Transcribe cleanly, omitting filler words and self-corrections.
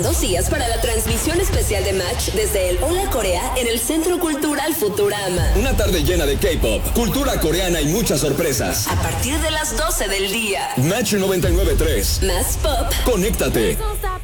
unos días para la transmisión especial de Match desde el Hola Corea en el Centro Cultural Futurama. Una tarde llena de K-pop, cultura coreana y muchas sorpresas. A partir de las 12 del día. Match 99.3. Más pop. Conéctate.